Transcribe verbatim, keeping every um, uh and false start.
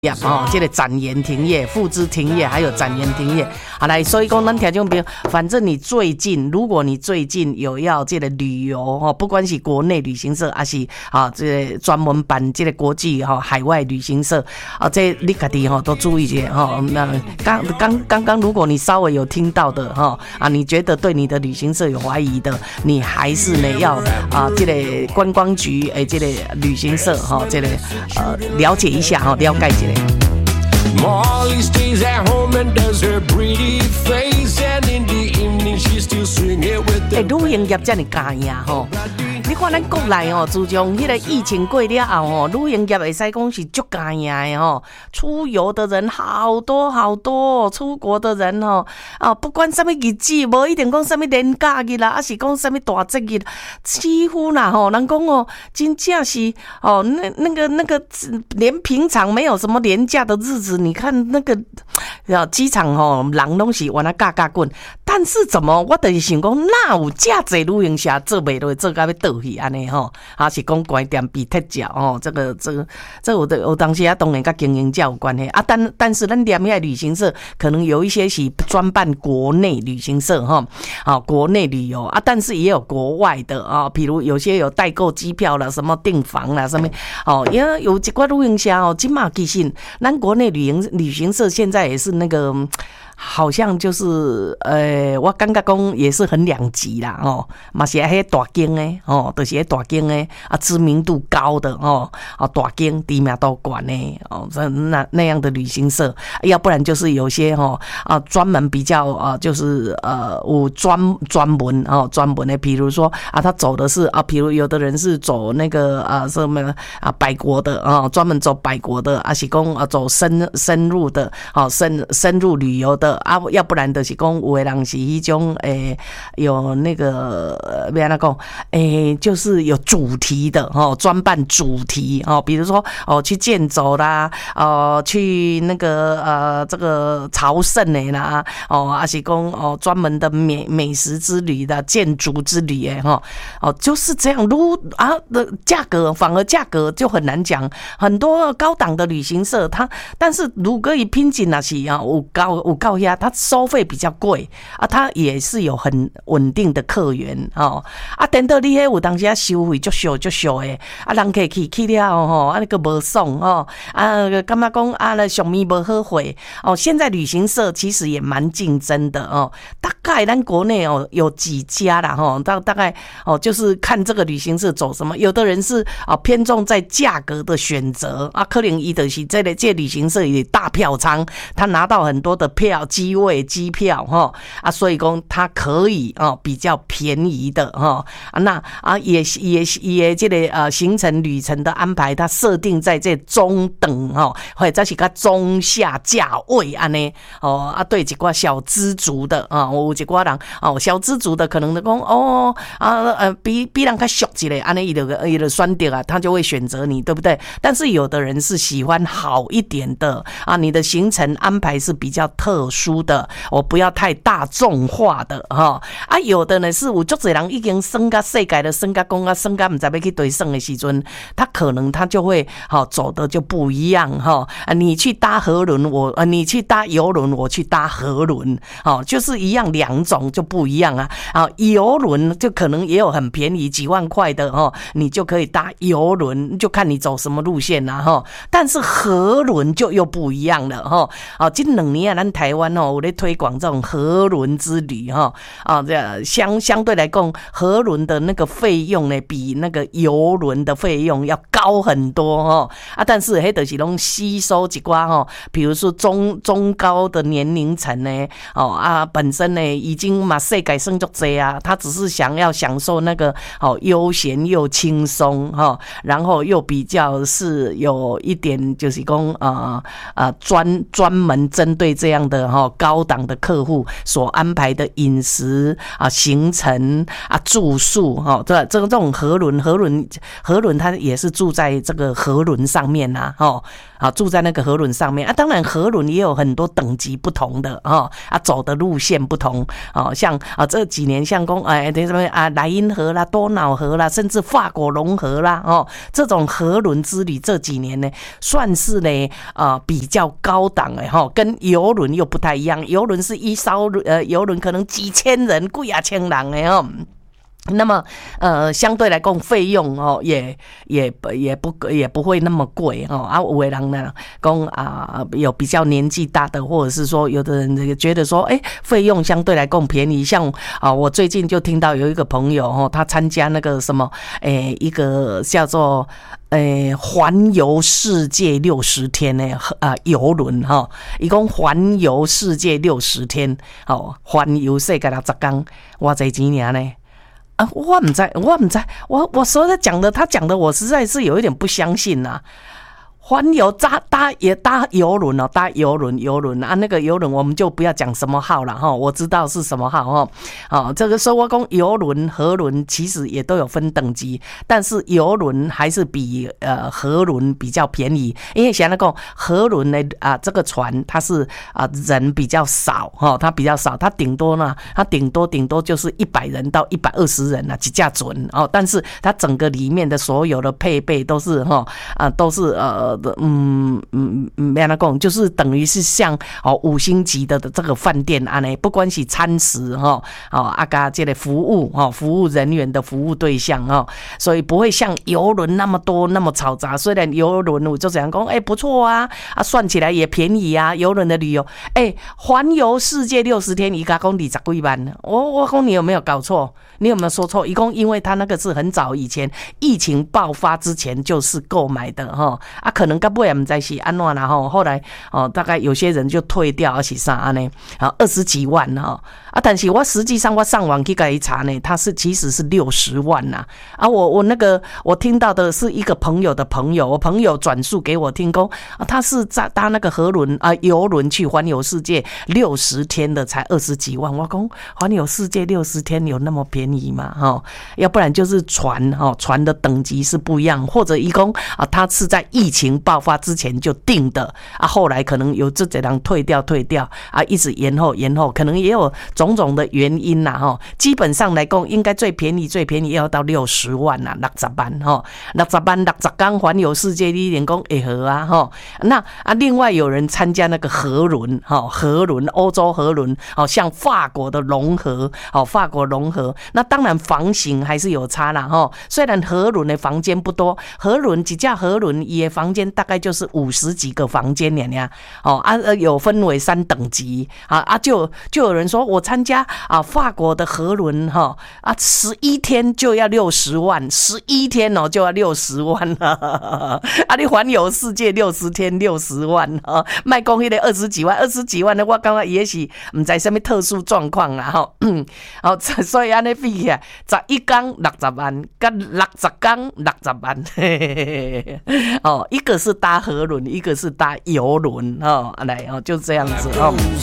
哦，这个展延停业、付资停业，还有展延停业，好来，所以讲咱听众朋友，反正你最近，如果你最近有要这个旅游哦，不管是国内旅行社，还是啊这个专门办这个国际哈、哦、海外旅行社啊，这你家己哈都注意一下哈、哦。那刚刚刚刚，如果你稍微有听到的哈、哦、啊，你觉得对你的旅行社有怀疑的，你还是呢要啊这个观光局诶这个旅行社哈、哦、这个呃了解一下哈、哦，了解一下。 Molly stays at home and does her pretty face, and in the evening she still swing it with the. 欸，旅行业这么干呀吼！你看咱国内哦，自从迄个疫情过了后哦，旅行业会使讲是足干呀的吼。出游的人好多好多，出国的人哦，啊，不管什么日子，无一定讲什么年假日啦，还是讲什么大节日，几乎啦吼，人讲哦，真正是哦，那那个那个，连平常没有什么年假的日子，你看那个啊，机场吼，人拢是往那嘎嘎滚。但是怎么，我就是想讲，哪有这侪旅行社做袂落，做到要倒去安尼吼？还是讲关店比特价哦？这个这个这我的我当时啊，当然跟经营者有关系啊。但但是咱店遐旅行社可能有一些是专办国内旅行社哈，啊，国内旅游啊，但是也有国外的啊，比如有些有代购机票啦，什么订房啦，什么哦，因为有一寡旅行社哦，今嘛其实咱国内旅行旅行社现在也是那个。好像就是，呃，我感觉讲也是很两极啦，哦，嘛是迄大间诶，哦，就是迄大间诶，啊，知名度高的哦，啊，大间知名度高诶，哦，那那样的旅行社，要不然就是有些哦，啊，专门比较啊，就是呃，有专专门哦，专门的，比如说啊，他走的是啊，比如有的人是走那个啊什么啊百国的啊，专门走百国的，啊是讲啊走深深入的，哦，深深入旅游的。啊，要不然就是讲有的人是迄种诶、欸，有那个要安怎讲诶，就是有主题的哦，专办主题哦，比如说哦去健走啦，哦去那个呃这个朝圣的啦，哦还是讲哦专门的美美食之旅的建筑之旅诶哈，哦就是这样，如啊的价格反而价格就很难讲，很多高档的旅行社它，但是如果以品质那是啊有高有高。它收费比较贵啊，它也是有很稳定的客源哦。啊，等到你迄有当时啊收费足少足少诶，啊，人客去去了吼，啊那个无爽哦，啊，感觉讲啊那上面无好货哦。现在旅行社其实也蛮竞争的哦，大概咱国内哦有几家啦吼，大大概哦就是看这个旅行社走什么，有的人是啊偏重在价格的选择啊，可能伊就是这个这旅行社也大票仓，他拿到很多的票。机位机票哈啊，所以讲它可以哦比较便宜的哈啊，那啊也也也这个呃行程旅程的安排，它设定在这中等哈，或者是个中下价位安尼哦啊，对一寡小资族的啊，有一寡人哦小资族的可能就讲哦啊呃比比人较俗一个安尼，伊就伊就选择啊，他就会选择你，对不对？但是有的人是喜欢好一点的啊，你的行程安排是比较特殊。书的，我不要太大众化的哈啊，有的呢是有足侪人已经升到世界的升到讲啊升到唔知要去对升的时阵，他可能他就会好走的就不一样哈啊，你去搭河轮，我啊你去搭游轮，我去搭河轮，哦就是一样两种就不一样啊啊游轮就可能也有很便宜几万块的哈，你就可以搭游轮，就看你走什么路线啦哈，但是河轮就又不一样了哈啊，这两年啊咱台湾哦，我在推广这种河轮之旅哈啊，这相相对来讲，河轮的那个费用呢，比那个游轮的费用要高很多哈啊，但是迄就是拢吸收一寡哈，比如说中中高的年龄层呢，哦啊，本身呢已经嘛世界算足多啊，他只是想要享受那个哦悠闲又轻松哈，然后又比较是有一点就是讲啊啊专专门针对这样的哈。高档的客户所安排的饮食啊、行程啊、住宿哈，这呃，这个这种河轮，河轮，河轮，它也是住在这个河轮上面呐、啊，哦，啊，住在那个河轮上面啊。当然，河轮也有很多等级不同的哦，啊，走的路线不同哦，像啊这几年像讲哎，什么啊莱茵河啦、多瑙河啦，甚至法国龙河啦，哦，这种河轮之旅这几年呢，算是呢啊、呃、比较高档的哈、哦，跟游轮又不太一样，游轮是一艘呃游轮可能几千人、几啊千人的哦。那么，呃，相对来讲，费用哦，也也也不也不会那么贵哦。啊，有的人呢，讲啊，有比较年纪大的，或者是说，有的人觉得说，哎、欸，费用相对来讲便宜。像啊，我最近就听到有一个朋友哦，他参加那个什么，哎、欸，一个叫做诶环游世界六十天的啊游轮哈，一共环游世界六十天，哦，环游世界六十天，偌济钱尔呢？啊，我唔知，我唔知，我我说他讲的，他讲的，我实在是有一点不相信呐、啊。环游搭搭也搭游轮哦，搭游轮游轮啊，那个游轮我们就不要讲什么号了哈，我知道是什么号哈。哦，这个说我讲游轮、河轮其实也都有分等级，但是游轮还是比呃河轮比较便宜，因为想那个河轮呢啊，这个船它是啊人比较少哈，它比较少，它顶多呢，它顶多顶多就是一百人到一百二十人啊，几架船哦，但是它整个里面的所有的配备都是哈啊都是呃。嗯嗯嗯，没那讲，就是等于是像哦五星级的这个饭店啊呢，不管是餐食哈哦啊加这个服务哈服务人员的服务对象哈，所以不会像邮轮那么多那么嘈杂。虽然邮轮我就这样讲，哎不错啊啊，算起来也便宜啊，邮轮的旅游，哎环游世界六十天，一家公里十几万，我我讲你有没有搞错？你有没有说错？一共因为他那个是很早以前疫情爆发之前就是购买的哈啊，可能到尾也不知是安怎啦吼，后来哦大概有些人就退掉，而是啥安尼啊二十几万哈啊，但是我实际上我上网去给查呢，它是其实是六十万呐啊，我我那个我听到的是一个朋友的朋友，我朋友转述给我听讲啊，他是在搭那个河轮啊游轮去环游世界六十天的才二十几万，我讲环游世界六十天有那么便宜？嘛哈，要不然就是船哈，船的等级是不一样，或者一共啊，他是在疫情爆发之前就定的啊，后来可能有这几人退掉退掉啊，一直延后延后，可能也有种种的原因呐哈。基本上来讲，应该最便宜最便宜要到六十万呐，六十万哈，六十万六十天环游世界，你连讲会合啊哈。那啊，另外有人参加那个河轮哈，河轮欧洲河轮，好像法国的龙河，好法国龙河那。那当然房型还是有差啦齁，虽然河轮的房间不多，河轮几架河轮也房间大概就是五十几个房间了呀，哦啊有分为三等级啊啊就就有人说我参加啊法国的河轮哈啊十一天就要六十万，十一天哦就要六十万了啊你环游世界六十天六十万啊，卖讲迄个二十几万二十几万的，我感觉也是唔知什么特殊状况啦齁，嗯，好所以安尼比。十一天六十万，跟六十天六十万，嘿嘿嘿嘿哦，一个是搭河轮，一个是搭游轮，哦，来哦，就这样子哦。